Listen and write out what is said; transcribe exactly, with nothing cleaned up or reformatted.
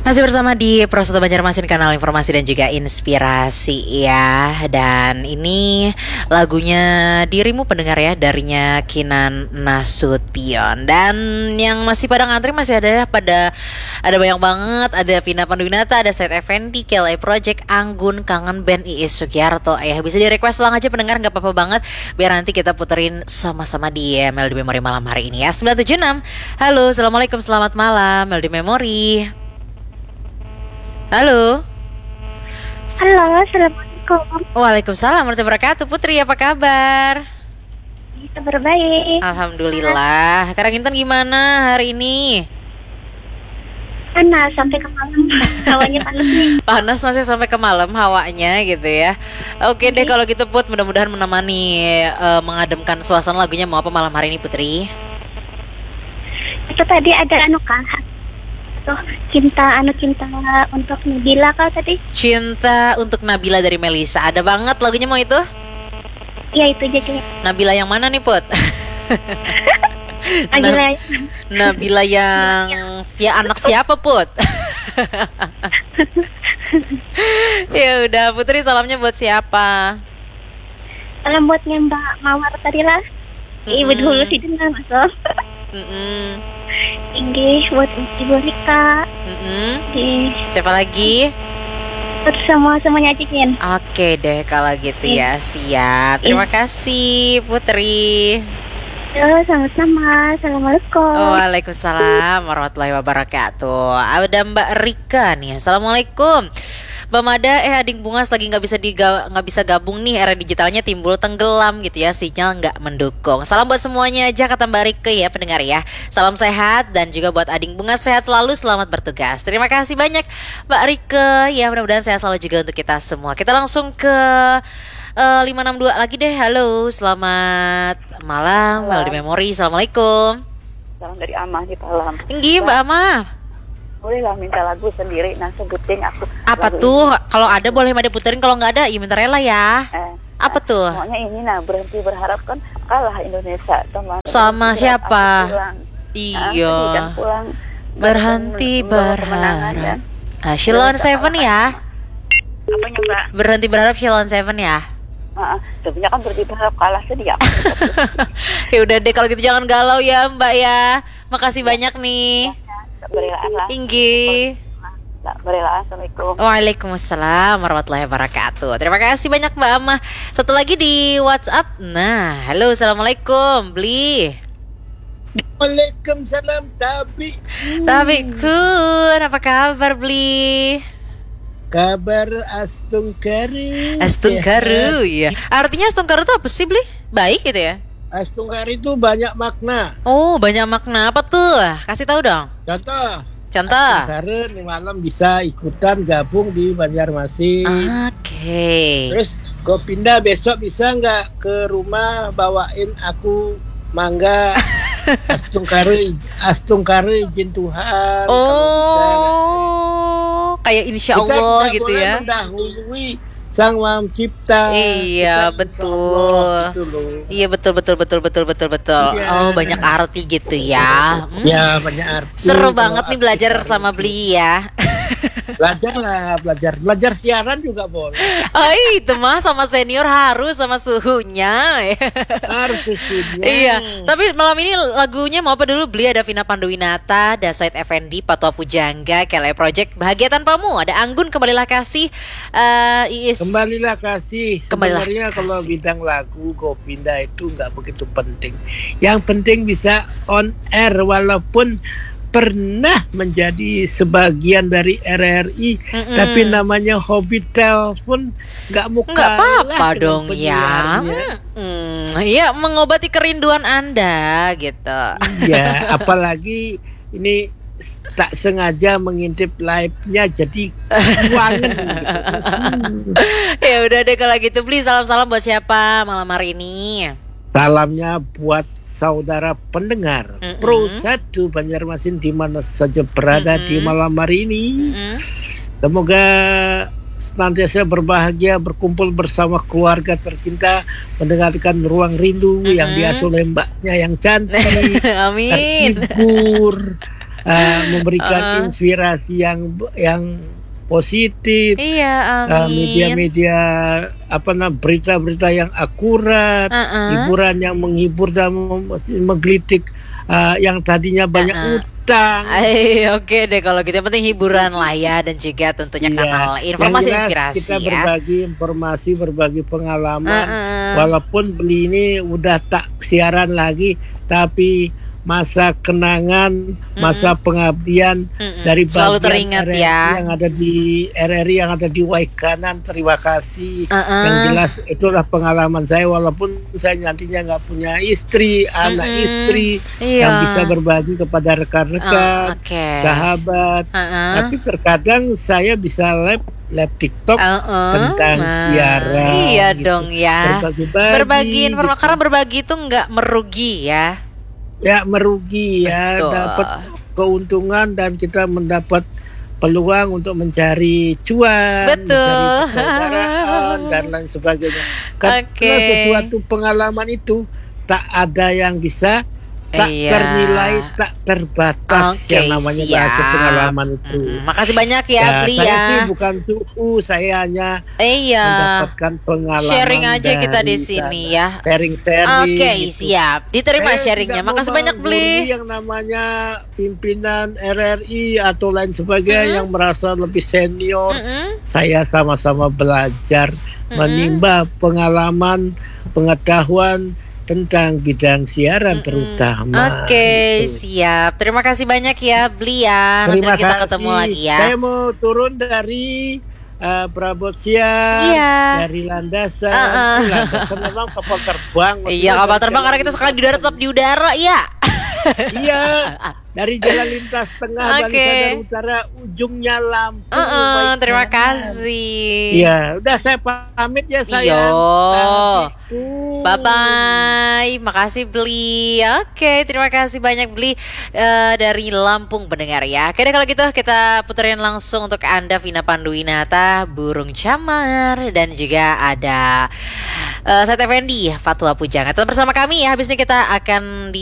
Masih bersama di Prosoto Banjarmasin, kanal informasi dan juga inspirasi ya. Dan ini lagunya Dirimu pendengar ya, darinya Kinan Nasution. Dan yang masih pada ngantri masih ada pada ada banyak banget. Ada Vina Panduwinata, ada Said Effendi, K L A Project, Anggun, Kangen Band, Iis Sugiarto. Ya bisa di request ulang aja pendengar, nggak apa-apa banget. Biar nanti kita puterin sama-sama di Melody Memory malam hari ini ya. sembilan tujuh enam. Halo, assalamualaikum, selamat malam Melody Memory. Halo. Halo, assalamualaikum. Waalaikumsalam warahmatullahi wabarakatuh. Putri, apa kabar? Kabar baik. Alhamdulillah. Karang Intan gimana hari ini? Panas sampai ke malam. Hawanya panas nih. Panas masih sampai ke malam hawanya gitu ya. Oke deh kalau gitu Put, mudah-mudahan menemani uh, mengademkan suasana. Lagunya mau apa malam hari ini Putri? Itu tadi ada anu kan. Tuh, cinta anu cinta untuk Nabila kau tadi. Cinta untuk Nabila dari Melisa. Ada banget lagunya mau itu? Iya itu jadi. Nabila yang mana nih Put? Nabila. Nabila yang si anak siapa Put? Ya udah Putri, salamnya buat siapa? Salam buatnya Mbak Mawar tadi lah. Mm-hmm. Ibu dulu sih dengar masuk. Mm-mm. Tinggi buat Ibu Rika. Mm-mm. Di siapa lagi? Buat semua semuanya aja. Oke deh kalau gitu ya. Siap. Terima kasih Putri. Halo, sama-sama. Assalamualaikum. Waalaikumsalam warahmatullahi wabarakatuh. Ada Mbak Rika nih. Assalamualaikum. Mbak Mada, eh Ading Bungas lagi nggak bisa diga, nggak bisa gabung nih, era digitalnya timbul tenggelam gitu ya, sinyal nggak mendukung. Salam buat semuanya aja kata Mbak Rika ya pendengar ya. Salam sehat dan juga buat Ading Bungas, sehat selalu, selamat bertugas. Terima kasih banyak Mbak Rika ya, mudah-mudahan sehat selalu juga untuk kita semua. Kita langsung ke uh, lima enam dua lagi deh. Halo, selamat malam Melody Memory. Assalamualaikum. Salam dari Amah di Palam. Tinggi Mbak Amah. Boleh lah minta lagu sendiri, nah sebutin aku. Apa tuh? Kalau ada boleh Mada puterin, kalau nggak ada ya minta rela ya. Eh, Apa nah, tuh? Maunya ini nah, berhenti berharap kan kalah Indonesia teman. Sama siapa? Iya. Nah, pulang. Berhenti berharap. Ah, Sheila on Seven ya? Apanya Mbak? Berhenti berharap Sheila on Seven ya? Heeh, sebenarnya kan berhenti berharap kalah sedih ya. Ya udah deh kalau gitu, jangan galau ya Mbak ya. Makasih ya. Banyak nih. Berelaan lah. Tinggi. Berelaan. Assalamualaikum. Waalaikumsalam warahmatullahi wabarakatuh. Terima kasih banyak Mbak Amah. Satu lagi di WhatsApp. Nah, halo, assalamualaikum. Beli. Waalaikumsalam Tabi. Tabi kun, apa kabar Beli? Kabar Astungkari. Astungkaru ya. Artinya Astungkaru itu apa sih Beli? Baik gitu ya? Astungkari itu banyak makna. Oh, banyak makna. Apa tuh? Kasih tahu dong. Contoh. Contoh. Astungkari nih malam bisa ikutan gabung di Banjarmasin. Oke. Okay. Terus gue pindah besok bisa nggak ke rumah bawain aku mangga. Astungkari, Astungkari izin Tuhan. Oh, kayak insya Allah gitu ya. Kita mendahului Sang Maha Cipta. Iya betul. Iya betul betul betul betul betul betul. Iya. Oh banyak arti gitu ya. Hmm. Ya banyak arti. Seru banget nih belajar sama Beli ya. Belajar lah, belajar belajar siaran juga boleh. Oh itu mah sama senior harus sama suhunya. Harus suhunya. Iya. Tapi malam ini lagunya mau apa dulu? Beli ada Vina Panduwinata, ada Said Effendi, Patwa Pujangga, K L A Project, Bahagia Tanpamu, ada Anggun, Kembalilah Kasih, uh, Iis. Kembalilah Kasih. Kembalilah Sebenarnya kasih. Kalau bidang lagu kau pindah itu nggak begitu penting. Yang penting bisa on air walaupun pernah menjadi sebagian dari R R I, mm-mm. tapi namanya hobi telepon nggak muka. Nggak apa-apa dong ya. Hmm, ya mengobati kerinduan Anda gitu. Ya, apalagi ini tak sengaja mengintip live-nya jadi keuangan gitu. Ya udah deh kalau gitu Beli, salam-salam buat siapa malam hari ini? Salamnya buat saudara pendengar mm-hmm. Pro satu Banjarmasin di mana saja berada mm-hmm. di malam hari ini. Mm-hmm. Semoga senantiasa berbahagia berkumpul bersama keluarga tercinta, mendengarkan Ruang Rindu mm-hmm. yang diasuh oleh mbaknya yang cantik, amin, terhibur, uh, memberikan Uh. inspirasi yang yang positif. Iya, Uh, amin. media-media apa namanya berita-berita yang akurat, Uh-uh. hiburan yang menghibur dan mem- menggelitik uh, yang tadinya banyak Uh-uh. utang. Ay, oke deh kalau gitu. Yang penting hiburan lah ya, dan juga tentunya Iya. kanal Yang informasi jelas inspirasi kita ya. berbagi informasi, berbagi pengalaman. Uh-uh. Walaupun beli ini udah tak siaran lagi, tapi masa kenangan, masa pengabdian Mm-mm. dari Selalu bagian teringat R R I ya. yang ada di R R I yang ada di Waikanan. Terima kasih. Uh-uh. Yang jelas itulah pengalaman saya, walaupun saya nantinya nggak punya istri, anak Mm-mm. istri Iya. yang bisa berbagi kepada rekan-rekan, Oh, oke. sahabat. Uh-uh. Tapi terkadang saya bisa live live TikTok Uh-uh. tentang Nah, siaran. Iya gitu. dong ya. Berbagi-bagi, Berbagi informasi gitu. karena berbagi itu nggak merugi ya. Ya merugi ya, Betul. dapat keuntungan dan kita mendapat peluang untuk mencari cuan, Betul. mencari persaudaraan dan lain sebagainya. Karena Oke. sesuatu pengalaman itu tak ada yang bisa tak Iya. ternilai, tak terbatas Oke, yang namanya bahasa siap. pengalaman itu. Mm, makasih banyak ya, Ya, Bli saya ya. sih bukan suhu, saya hanya Iya. mendapatkan pengalaman. Sharing aja kita di dari sini sana. ya. Sharing-sharing. Oke, gitu. siap. Diterima Saya sharingnya. tidak mau Makasih banyak, Bli. menggurui yang namanya pimpinan R R I atau lain sebagainya Mm-mm. yang merasa lebih senior. Mm-mm. Saya sama-sama belajar, menimba pengalaman, pengetahuan tentang bidang siaran terutama. Oke, Gitu. siap. Terima kasih banyak ya, Bli ya. Nanti Terima kita kasih. ketemu lagi ya. Saya mau turun dari uh, Prabot Siang, Iya. dari landasan. Uh-uh. Eh, landasan memang kapal terbang. Iya, maksudnya kapal dari terbang karena jalan kita sekali di darat lintas. tetap di udara ya. Iya, dari jalan lintas tengah Oke. Bali Sadar Utara, ujungnya Lampung. Uh-uh, Waikanan. terima kasih. Iya, udah saya pamit ya sayang. Iyo. Tapi- Bye bye, makasih Bli. Oke, terima kasih banyak Bli eh, dari Lampung pendengar ya. Oke deh kalau gitu kita puterin langsung untuk Anda Vina Panduwinata, Burung Camar, dan juga ada uh, Seth Effendi, Fatwa Pujangga. Tetap bersama kami ya. Habis ini kita akan di